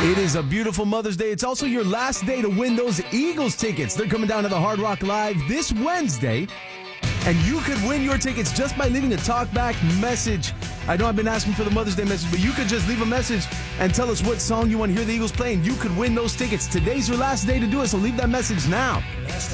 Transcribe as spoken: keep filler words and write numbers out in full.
It is a beautiful Mother's Day. It's also your last day to win those Eagles tickets. They're coming down to the Hard Rock Live this Wednesday. And you could win your tickets just by leaving a talkback message. I know I've been asking for the Mother's Day message, but you could just leave a message and tell us what song you want to hear the Eagles play, and you could win those tickets. Today's your last day to do it, so leave that message now.